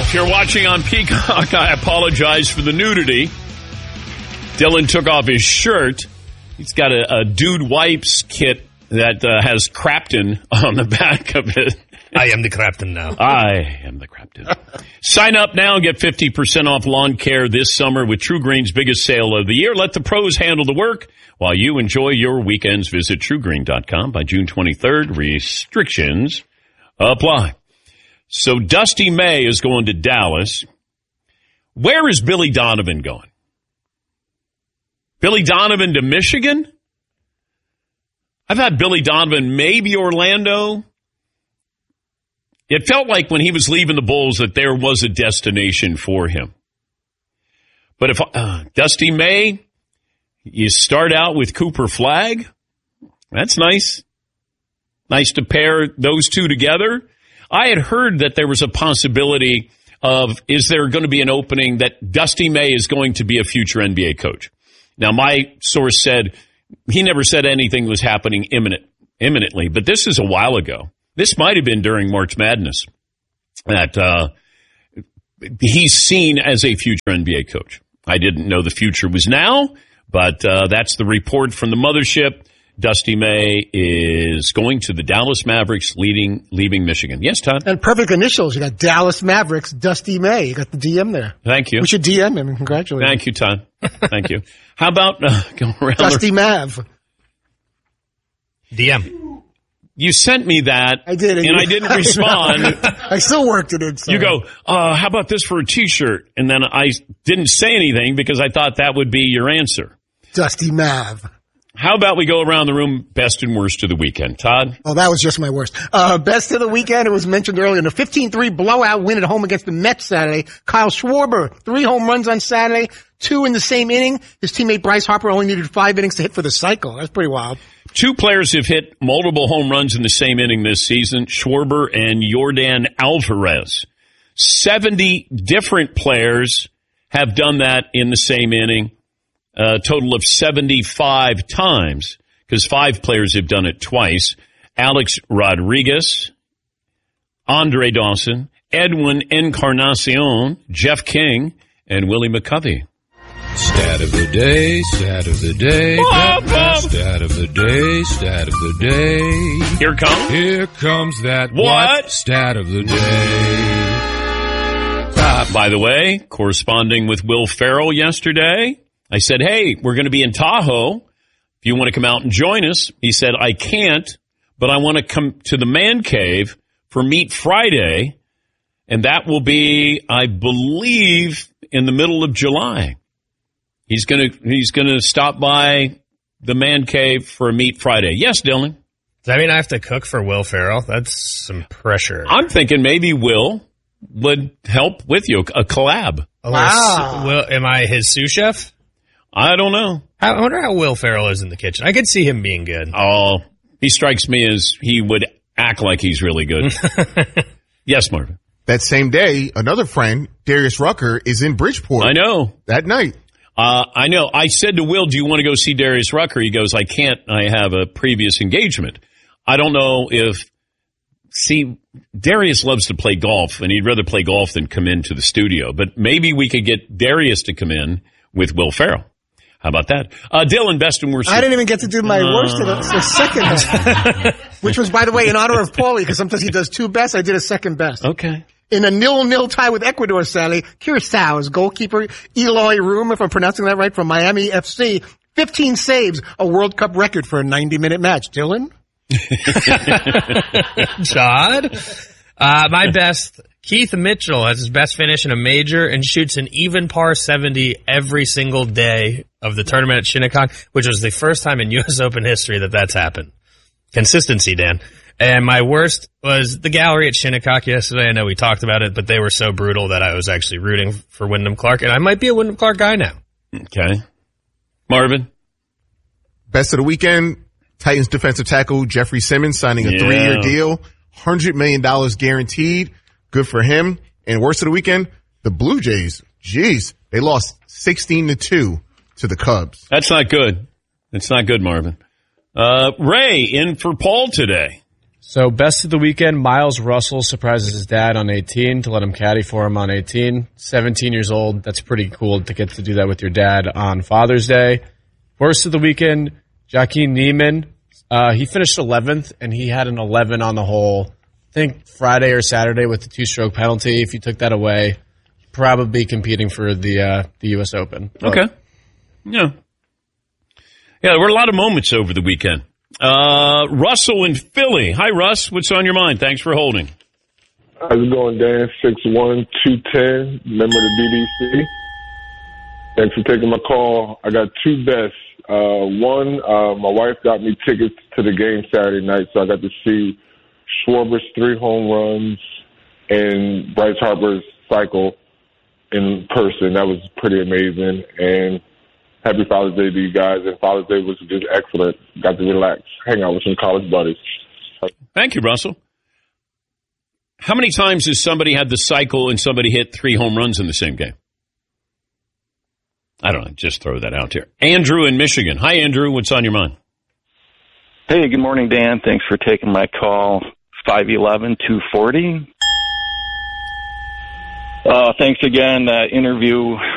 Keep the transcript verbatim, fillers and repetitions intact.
If you're watching on Peacock, I apologize for the nudity. Dylan took off his shirt. He's got a, a Dude Wipes kit that uh, has Crapton on the back of it. I am the Crapton now. I am the Crapton. Sign up now and get fifty percent off lawn care this summer with True Green's biggest sale of the year. Let the pros handle the work while you enjoy your weekends. Visit true green dot com by June twenty-third. Restrictions apply. So Dusty May is going to Dallas. Where is Billy Donovan going? Billy Donovan to Michigan? I've had Billy Donovan, maybe Orlando. It felt like when he was leaving the Bulls that there was a destination for him. But if uh, Dusty May, you start out with Cooper Flagg. That's nice. Nice to pair those two together. I had heard that there was a possibility of, is there going to be an opening that Dusty May is going to be a future N B A coach? Now, my source said he never said anything was happening imminent, imminently, but this is a while ago. This might have been during March Madness that uh, he's seen as a future N B A coach. I didn't know the future was now, but uh, that's the report from the mothership. Dusty May is going to the Dallas Mavericks, leading, leaving Michigan. Yes, Todd? And perfect initials. You got Dallas Mavericks, Dusty May. You got the D M there. Thank you. We should D M him and congratulate him. Thank you, Todd. Thank you. How about uh, going around Dusty Mav. D M. You sent me that. I did. And, and I didn't respond. I still worked it in. So. You go, uh, how about this for a T-shirt? And then I didn't say anything because I thought that would be your answer. Dusty Mav. How about we go around the room, best and worst of the weekend? Todd? Oh, that was just my worst. Uh, best of the weekend, it was mentioned earlier, in a fifteen three blowout win at home against the Mets Saturday. Kyle Schwarber, three home runs on Saturday, two in the same inning. His teammate Bryce Harper only needed five innings to hit for the cycle. That's pretty wild. Two players have hit multiple home runs in the same inning this season, Schwarber and Yordan Alvarez. seventy different players have done that in the same inning. A total of seventy-five times, because five players have done it twice. Alex Rodriguez, Andre Dawson, Edwin Encarnacion, Jeff King, and Willie McCovey. Stat of the day, stat of the day, Bob, Bob. stat of the day, stat of the day. Here comes. Here comes that What? what? Stat of the day. Uh, by the way, corresponding with Will Ferrell yesterday, I said, hey, we're going to be in Tahoe. If you want to come out and join us. He said, I can't, but I want to come to the Man Cave for Meat Friday. And that will be, I believe, in the middle of July. He's going to, he's going to stop by the Man Cave for a Meat Friday. Yes, Dylan? Does that mean I have to cook for Will Ferrell? That's some pressure. I'm thinking maybe Will would help with you, a collab. Wow. Will, am I his sous chef? I don't know. I wonder how Will Ferrell is in the kitchen. I could see him being good. Oh, he strikes me as he would act like he's really good. Yes, Marvin. That same day, another friend, Darius Rucker, is in Bridgeport. I know. That night. Uh, I know. I said to Will, do you want to go see Darius Rucker? He goes, I can't. I have a previous engagement. I don't know if, see, Darius loves to play golf, and he'd rather play golf than come into the studio. But maybe we could get Darius to come in with Will Ferrell. How about that? Uh, Dylan, best and worst. I didn't even get to do my uh, worst of the, the second best, which was, by the way, in honor of Paulie, because sometimes he does two best. I did a second best. Okay. In a nil-nil tie with Ecuador Saturday, Curaçao's goalkeeper Eloy Room, if I'm pronouncing that right, from Miami F C, fifteen saves, a World Cup record for a ninety-minute match. Dylan? Todd? Uh, my best, Keith Mitchell has his best finish in a major and shoots an even par seventy every single day of the tournament at Shinnecock, which was the first time in U S Open history that that's happened. Consistency, Dan. And my worst was the gallery at Shinnecock yesterday. I know we talked about it, but they were so brutal that I was actually rooting for Wyndham Clark, and I might be a Wyndham Clark guy now. Okay. Marvin? Best of the weekend, Titans defensive tackle Jeffrey Simmons signing a Yeah. three-year deal, one hundred million dollars guaranteed. Good for him. And worst of the weekend, the Blue Jays. Jeez, they lost sixteen to two to the Cubs. That's not good. It's not good, Marvin. Uh, Ray in for Paul today. So best of the weekend, Miles Russell surprises his dad on eighteen to let him caddy for him on eighteen. seventeen years old. That's pretty cool to get to do that with your dad on Father's Day. Worst of the weekend, Joaquin Niemann. Uh, he finished eleventh, and he had an eleven on the hole. I think Friday or Saturday with the two-stroke penalty. If you took that away, probably competing for the uh, the U S Open. Okay. Yeah. Yeah, there were a lot of moments over the weekend. Uh, Russell in Philly. Hi, Russ. What's on your mind? Thanks for holding. How's it going, Dan? six one, two ten, member of the D D C. Thanks for taking my call. I got two bets. Uh, one, uh, my wife got me tickets to the game Saturday night, so I got to see Schwarber's three home runs and Bryce Harper's cycle in person. That was pretty amazing. And happy Father's Day to you guys. And Father's Day was just excellent. Got to relax, hang out with some college buddies. Thank you, Russell. How many times has somebody had the cycle and somebody hit three home runs in the same game? I don't know. Just throw that out there. Andrew in Michigan. Hi, Andrew. What's on your mind? Hey, good morning, Dan. Thanks for taking my call. five eleven, two forty. Uh, thanks again. That interview